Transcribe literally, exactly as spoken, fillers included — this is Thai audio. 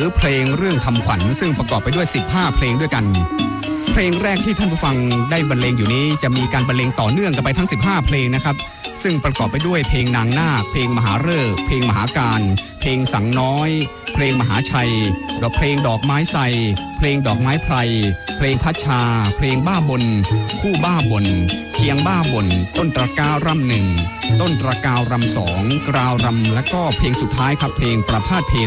เพลงเรื่องทำขวัญซึ่งประกอบไปด้วยสิบห้าเพลงด้วยกันเพลงแรกที่ท่านผู้ฟังได้บรรเลงอยู่นี้จะมีการบรรเลงต่อเนื่องกันไปทั้งสิบห้าเพลงนะครับซึ่งประกอบไปด้วยเพลงนางนาคเพลงมหาฤกษ์เพลงมหาการเพลงสังน้อยเพลงมหาชัยดอกเพลงดอกไม้ไทรเพลงดอกไม้ไพรเพลงพัชชาเพลงบ้าบนคู่บ้าบนเคียงบ้าบนต้นตระการำหนึ่งต้นตระการำสองกราวรำและก็เพลงสุดท้ายครับเพลงประพาสเพ